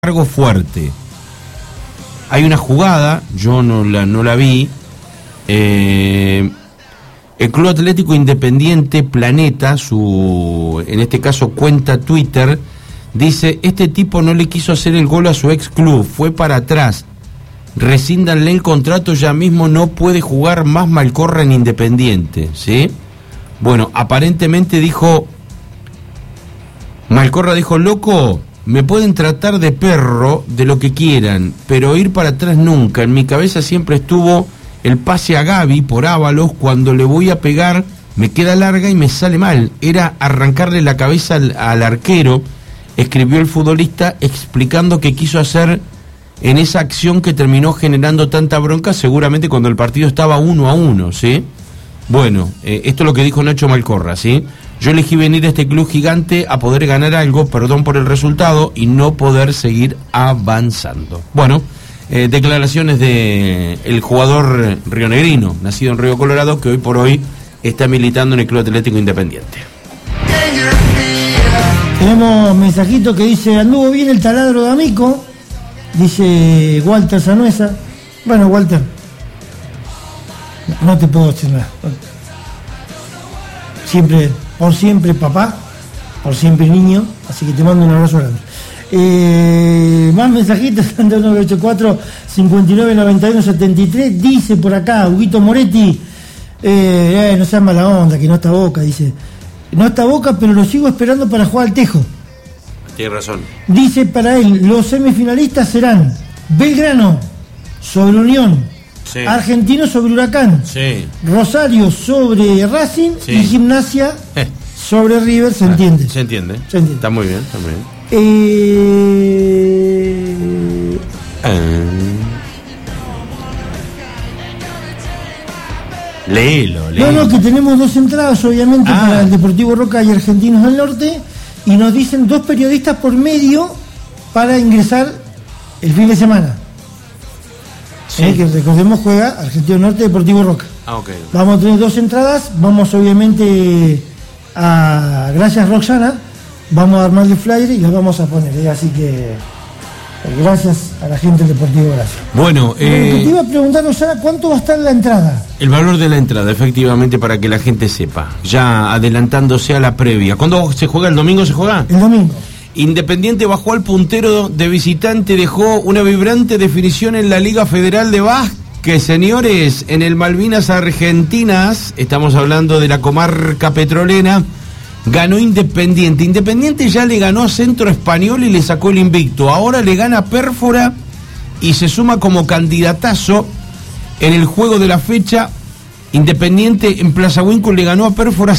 Algo fuerte. Hay una jugada, yo no la vi. El Club Atlético Independiente Planeta, en este caso cuenta Twitter, dice: este tipo no le quiso hacer el gol a su ex club, fue para atrás, rescíndanle el contrato ya mismo, no puede jugar más Malcorra en Independiente, ¿sí? Bueno, aparentemente Malcorra dijo: loco, me pueden tratar de perro, de lo que quieran, pero ir para atrás nunca. En mi cabeza siempre estuvo el pase a Gaby por Ábalos, cuando le voy a pegar me queda larga y me sale mal. Era arrancarle la cabeza al arquero, escribió el futbolista, explicando qué quiso hacer en esa acción que terminó generando tanta bronca, seguramente cuando el partido estaba 1-1, ¿sí? Bueno, esto es lo que dijo Nacho Malcorra, ¿sí? Yo elegí venir a este club gigante a poder ganar algo, perdón por el resultado, y no poder seguir avanzando. Bueno, declaraciones de el jugador rionegrino, nacido en Río Colorado, que hoy por hoy está militando en el Club Atlético Independiente. Tenemos un mensajito que dice: anduvo bien el taladro de Amico, dice Walter Sanuesa. Bueno, Walter, no te puedo decir nada. Por siempre papá, por siempre niño, así que te mando un abrazo grande. Más mensajitos, 984 59 91 73, dice por acá Huguito Moretti, no seas mala onda, que no está Boca, dice, no está Boca, pero lo sigo esperando para jugar al Tejo. Tiene razón. Dice para él, los semifinalistas serán Belgrano sobre Unión, sí, Argentino sobre Huracán, sí, Rosario sobre Racing, sí, y Gimnasia sobre River. ¿Se entiende? Se entiende. Está muy bien, está muy bien. Léelo. No, que tenemos dos entradas, obviamente, para el Deportivo Roca y Argentinos del Norte, y nos dicen 2 periodistas por medio para ingresar el fin de semana. Sí. Que recordemos, juega Argentino del Norte, Deportivo Roca. Okay. Vamos a tener 2 entradas, vamos obviamente gracias Roxana, vamos a armar el flyer y las vamos a poner, así que gracias a la gente del Deportivo, gracias. Bueno, te iba a preguntar, Rosana, ¿cuánto va a estar la entrada? El valor de la entrada, efectivamente, para que la gente sepa, ya adelantándose a la previa. ¿Cuándo se juega? ¿El domingo se juega? El domingo. Independiente bajó al puntero de visitante, dejó una vibrante definición en la Liga Federal de Básquet, señores, en el Malvinas Argentinas, estamos hablando de la comarca petrolera, ganó Independiente. Independiente ya le ganó a Centro Español y le sacó el invicto, ahora le gana Pérfora y se suma como candidatazo en el juego de la fecha. Independiente en Plaza Winkle le ganó a Pérfora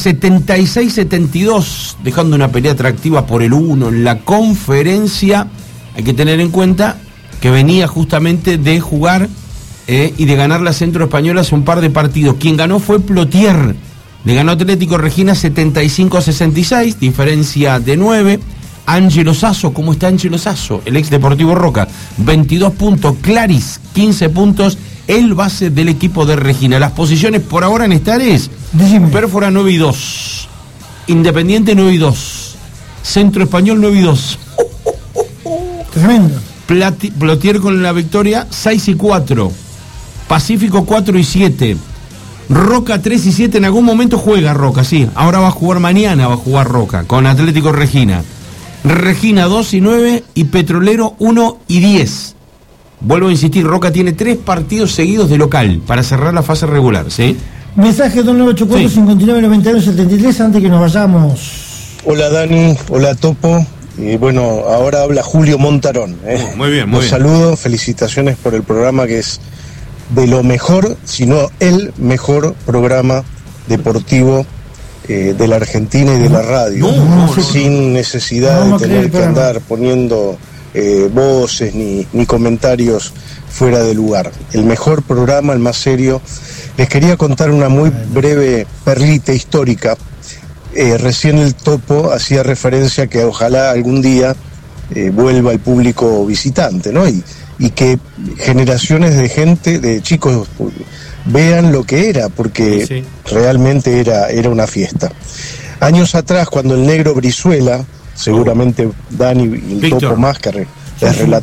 76-72, dejando una pelea atractiva por el 1 en la conferencia. Hay que tener en cuenta que venía justamente de jugar y de ganar la Centro Española hace un par de partidos. Quien ganó fue Plotier, le ganó Atlético Regina 75-66, diferencia de 9. Ángelo Sasso, ¿cómo está Ángelo Sasso? El ex Deportivo Roca, 22 puntos. Claris, 15 puntos. El base del equipo de Regina. Las posiciones por ahora en estar es Pérfora 9-2, Independiente 9-2, Centro Español 9-2. Tremendo. Plotier con la victoria 6-4, Pacífico 4-7, Roca 3-7. En algún momento juega Roca, sí. Ahora mañana va a jugar Roca con Atlético Regina. Regina 2-9 y Petrolero 1-10. Vuelvo a insistir, Roca tiene 3 partidos seguidos de local para cerrar la fase regular, ¿sí? Mensaje 2984 59 91 73, antes que nos vayamos. Hola Dani, hola Topo. Y bueno, ahora habla Julio Montarón. Muy bien, Los saludo, felicitaciones por el programa, que es de lo mejor, si no el mejor programa deportivo de la Argentina y de la radio. Sin necesidad de tener que andar poniendo voces ni comentarios fuera de lugar. El mejor programa, el más serio. Les quería contar una muy breve perlita histórica. Recién el Topo hacía referencia que ojalá algún día vuelva el público visitante, ¿no? Y que generaciones de gente, de chicos, vean lo que era, porque realmente era una fiesta. Años atrás, cuando el negro Brizuela seguramente Dani y el Topo Máscara es relativo.